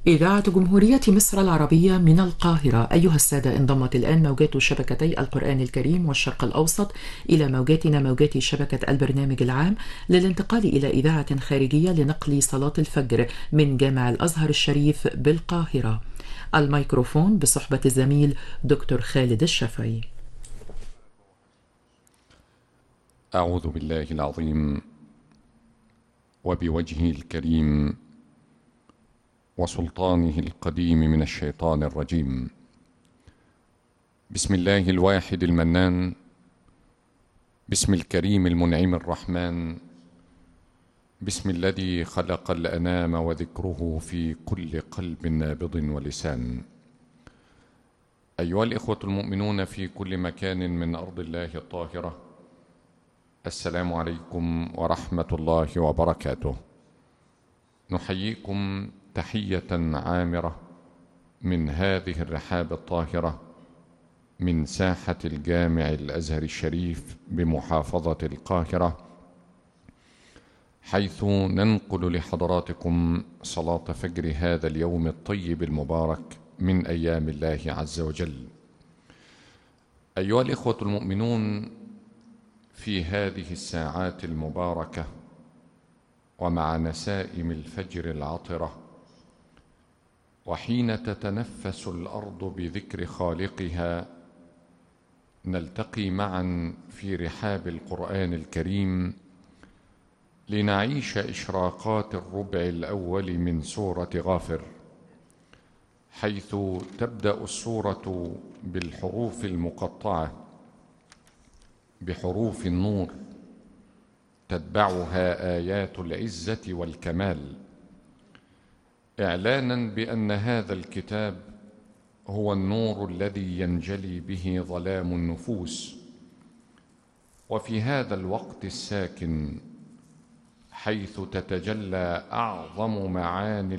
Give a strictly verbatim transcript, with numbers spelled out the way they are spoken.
إذاعة جمهورية مصر العربية من القاهرة. أيها السادة، انضمت الآن موجات شبكتي القرآن الكريم والشرق الأوسط إلى موجاتنا موجات شبكة البرنامج العام للانتقال إلى إذاعة خارجية لنقل صلاة الفجر من جامع الأزهر الشريف بالقاهرة. الميكروفون بصحبة الزميل دكتور خالد الشافعي. أعوذ بالله العظيم وبوجهه الكريم وسلطانه القديم من الشيطان الرجيم. بسم الله الواحد المنان، بسم الكريم المنعم الرحمن، بسم الذي خلق الأنام وذكره في كل قلب نابض ولسان. أيها الإخوة المؤمنون في كل مكان من أرض الله الطاهرة، السلام عليكم ورحمة الله وبركاته. نحييكم تحية عامرة من هذه الرحاب الطاهرة من ساحة الجامع الأزهر الشريف بمحافظة القاهرة، حيث ننقل لحضراتكم صلاة فجر هذا اليوم الطيب المبارك من أيام الله عز وجل. أيها الإخوة المؤمنون، في هذه الساعات المباركة ومع نسائم الفجر العطرة، وحين تتنفس الأرض بذكر خالقها، نلتقي معا في رحاب القرآن الكريم لنعيش إشراقات الربع الأول من سورة غافر، حيث تبدأ السورة بالحروف المقطعة بحروف النور، تتبعها آيات العزة والكمال، إعلاناً بأن هذا الكتاب هو النور الذي ينجلي به ظلام النفوس. وفي هذا الوقت الساكن، حيث تتجلى أعظم معاني